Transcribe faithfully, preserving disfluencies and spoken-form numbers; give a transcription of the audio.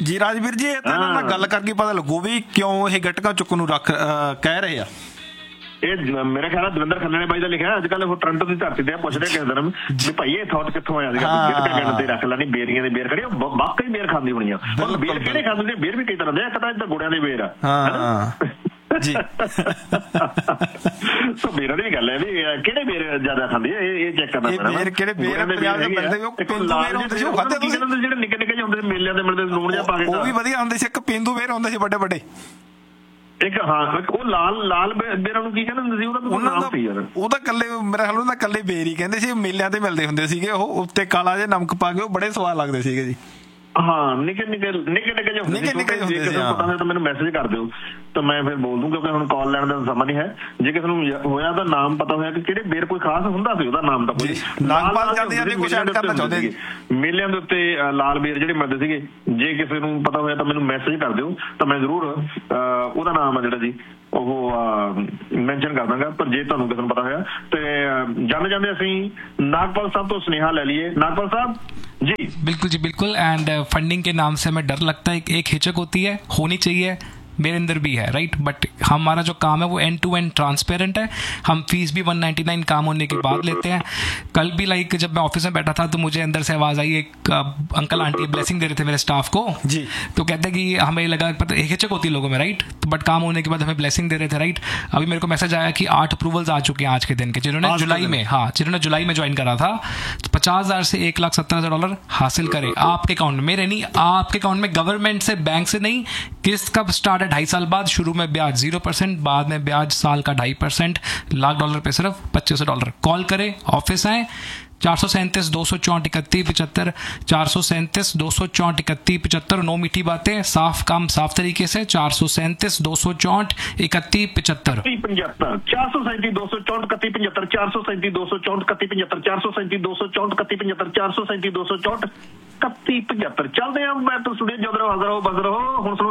ਜੀ ਰਾਜਵੀਰ ਜੀ, ਇਹ ਤਾਂ ਇਹਨਾਂ ਨਾਲ ਗੱਲ ਕਰਕੇ ਪਤਾ ਲੱਗੂ ਵੀ ਕਿਉਂ ਇਹ ਗਟਕਾ ਚੁੱਕਣ ਨੂੰ ਰੱਖ ਕਹਿ ਰਹੇ ਆ। ਇਹ ਮੇਰੇ ਖਿਆਲ ਦਵਿੰਦਰ ਖੰਨਾ ਨੇ ਬਾਈ ਦਾ ਲਿਖਿਆ, ਅੱਜ ਕੱਲ ਉਹ ਟਰੰਟੋ ਦੀ ਧਰਤੀ ਤੇ ਪੁੱਛਦੇ ਕਿਸੇ ਦਿਨ ਵੀ ਭਾਈ ਇਹ ਥੋਟ ਕਿੱਥੋਂ ਆਇਆ ਸੀਗਾ, ਗਟਕਾ ਗਿਣ ਤੇ ਰੱਖ ਲੈਣੀ, ਬੇਰੀਆਂ ਦੇ ਬੇਰ ਖੜੇ ਵਾਕਈ ਬੇਰ ਖਾਂਦੀ ਹੋਣੀ ਆ। ਹੁਣ ਬੇਰ ਕਿਹੜੇ ਖਾਂਦੇ, ਬੇਰ ਵੀ ਕਈ ਤਰ੍ਹਾਂ ਦੇ ਆ, ਇੱਕ ਤਾਂ ਇੱਦਾਂ ਗੁੜਿਆਂ ਦੇ ਬੇਰ ਆ ਜੀ। ਸੋ ਬੇਰਾਂ ਦੀ ਵੀ ਗੱਲ ਹੈ ਵੀ ਕਿਹੜੇ ਬੇਰ ਜ਼ਿਆਦਾ ਖਾਂਦੇ ਆ, ਇਹ ਚੈੱਕ ਕਰਨਾ ਪੈਣਾ। ਜਿਹੜੇ ਨਿੱਕੇ ਨਿੱਕੇ ਜਿਹੇ ਹੁੰਦੇ ਸੀ ਮੇਲਿਆਂ ਦੇ ਮਿਲਦੇ ਲੂਣ ਜਿਹਾ ਪਾ ਕੇ, ਉਹ ਵੀ ਵਧੀਆ ਹੁੰਦੇ ਸੀ। ਇੱਕ ਪੇਂਦੂ ਬੇਰ ਹੁੰਦੇ ਸੀ ਵੱਡੇ ਵੱਡੇ, ਇੱਕ ਹਾਂ ਉਹ ਲਾਲ ਲਾਲ ਬੇਰਾਂ ਨੂੰ ਕੀ ਕਹਿੰਦੇ ਹੁੰਦੇ ਸੀ, ਉਹਦਾ ਨਾਮ ਸੀ ਯਾਰ, ਉਹ ਤਾਂ ਕੱਲੇ ਮੇਰਾ ਖਿਆਲ ਉਹਦਾ ਕੱਲੇ ਬੇਰ ਹੀ ਕਹਿੰਦੇ ਸੀ। ਮੇਲਿਆਂ ਤੇ ਮਿਲਦੇ ਹੁੰਦੇ ਸੀਗੇ ਉਹ, ਉੱਤੇ ਕਾਲਾ ਜਿਹਾ ਨਮਕ ਪਾ ਕੇ, ਉਹ ਬੜੇ ਸਵਾਦ ਲੱਗਦੇ ਸੀਗੇ ਜੀ। ਹਾਂ ਨਿੱਕੇ ਨਿੱਕੇ ਨਿੱਕੇ ਨਿੱਕੇ ਜਿਹੇ ਹੁੰਦੇ ਸੀ। ਜੇ ਕਿਸੇ ਨੂੰ ਪਤਾ ਹੈ ਤਾਂ ਮੈਨੂੰ ਮੈਸੇਜ ਕਰ ਦਿਓ ਤਾਂ ਮੈਂ ਫਿਰ ਬੋਲ ਦੂੰ, ਕਿਉਂਕਿ ਹੁਣ ਕਾਲ ਲੈਣ ਦਾ ਸਮਾਂ ਨਹੀਂ ਹੈ। ਜੇ ਕਿਸੇ ਨੂੰ ਹੋਇਆ ਤਾਂ ਨਾਮ ਪਤਾ ਹੋਇਆ ਕਿ ਕਿਹੜੇ ਬੇਰ ਕੋਈ ਖਾਸ ਹੁੰਦਾ ਸੀ, ਉਹਦਾ ਨਾਮ ਤਾਂ ਕੋਈ ਮੇਲਿਆਂ ਦੇ ਉੱਤੇ ਲਾਲ ਬੇਰ ਜਿਹੜੇ ਮਿਲਦੇ ਸੀਗੇ, ਜੇ ਕਿਸੇ ਨੂੰ ਪਤਾ ਹੋਇਆ ਤਾਂ ਮੈਨੂੰ ਮੈਸੇਜ ਕਰ ਦਿਓ ਤਾਂ ਮੈਂ ਜ਼ਰੂਰ ਉਹਦਾ ਨਾਮ ਆ ਜਿਹੜਾ ਜੀ ਉਹ ਮੈਂਸ਼ਨ ਕਰ ਦਾਂਗਾ। ਪਰ ਜੇ ਤੁਹਾਨੂੰ ਕਿਸੇ ਨੂੰ ਪਤਾ ਹੋਇਆ ਤੇ ਜਾਂਦੇ ਜਾਂਦੇ ਅਸੀਂ नागपाल साहब तो स्नेहा ले लिए। नागपाल साहब जी। बिल्कुल जी बिल्कुल। एंड फंडिंग के नाम से हमें डर लगता है, एक हिचक होती है, होनी चाहिए, मेरे अंदर भी है राइट, बट हमारा जो काम है वो एंड टू एंड ट्रांसपेरेंट है। हम फीस भी वन नाइन्टी नाइन काम होने के बाद लेते हैं। कल भी लाइक जब मैं ऑफिस में बैठा था तो मुझे अंदर से आवाज़ आई, एक अंकल आंटी ब्लेसिंग दे रहे थे मेरे स्टाफ को जी, तो कहते हैं कि हमें लगा पता एक हिचक होती है लोगों में राइट, बट काम होने के बाद हमें ब्लेसिंग दे रहे थे राइट। अभी मेरे को मैसेज आया कि आठ अप्रूवल्स आ चुके हैं आज के दिन के, जिन्होंने जुलाई में हाँ जिन्होंने जुलाई में ज्वाइन करा था, पचास हज़ार से एक लाख सत्तर हज़ार डॉलर हासिल करे आपके अकाउंट में, मेरे नहीं आपके अकाउंट में, गवर्नमेंट से बैंक से नहीं। किस्त कब स्टार्ट है? ढाई साल बाद। शुरू में ब्याज जीरो परसेंट, बाद में ब्याज साल का ढाई परसेंट, लाख डॉलर पे सिर्फ पच्चीस सौ डॉलर। कॉल करें, ऑफिस आए, चार सौ सैंतीस दो सौ चौंठ इकतीस पिचहत्तर, चार सौ सैंतीस दो सौ चौंठ इकतीस पिचहत्तर। नो मीठी बातें, साफ काम साफ तरीके से। चार सौ सैंतीस दो सौ चौंठ इकतीस पिचहत्तर पचहत्तर चार सौ सैंतीस दो सौ चौंठ इकतीस पचहत्तर चार सौ सैंतीस दो सौ चौंठ इकतीस पचहत्तर चार सौ सैंतीस दो सौ चौंठ इकतीस पचहत्तर चार सौ सैंतीस दो सौ चौंठ इकतीस पचहत्तर। चलते हैं मैं तो सुनिए, जद रहो हजर हो बज रहो। हुण